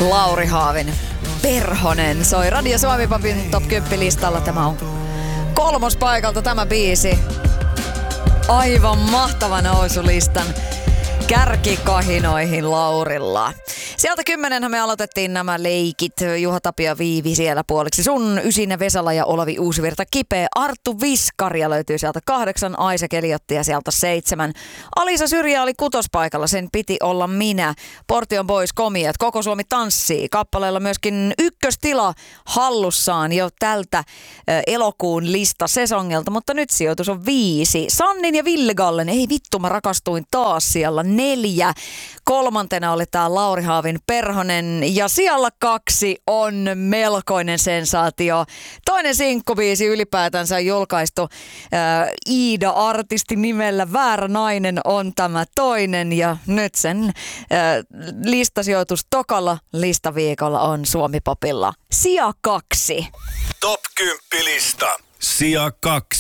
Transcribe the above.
Lauri Haavin Perhonen soi Radio Suomi Popin Top 10-listalla. Tämä on 3. paikalta tämä biisi. Aivan mahtava nousulistan kärkikahinoihin Laurilla. Sieltä 10 me aloitettiin nämä leikit. Juha Tapio Viivi siellä puoliksi. Sun Ysinä Vesala ja Olavi Uusivirta Kipeä. Arttu Viskaria löytyy sieltä 8. Aisa Keliottia sieltä 7. Alisa Syrjä oli 6. paikalla. Sen piti olla minä. Portion Boys Komiat. Koko Suomi tanssii. Kappaleella myöskin ykköstila hallussaan jo tältä elokuun listasesongilta. Mutta nyt sijoitus on 5. Sannin ja Ville Gallen. Ei vittu, mä rakastuin taas siellä 4. 3. oli tää Lauri Haavin Perhonen ja siellä 2 on melkoinen sensaatio. Toinen sinkkubiisi ylipäätänsä julkaistu Iida-artisti nimellä Väärä nainen on tämä toinen ja nyt sen listasijoitus tokalla listaviikolla on Suomi Popilla sija 2. Top 10 lista. Sija 2.